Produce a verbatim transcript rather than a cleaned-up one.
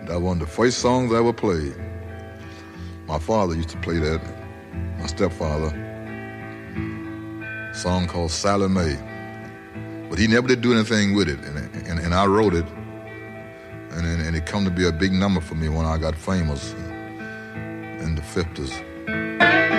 That was one of the first songs I ever played. My father used to play that, my stepfather. A song called Sally Mae. But he never did do anything with it, and, and, and I wrote it. And, and it come to be a big number for me when I got famous in the fifties.